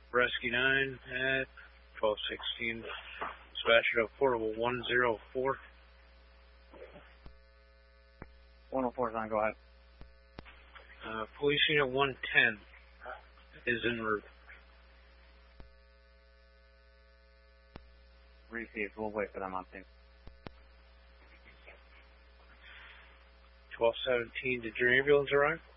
Rescue 9 at 1216. Dispatch of portable 104. 104 is on, go ahead. Police unit 110 is en route. Received. We'll wait for them on scene. 1217, did your ambulance arrive?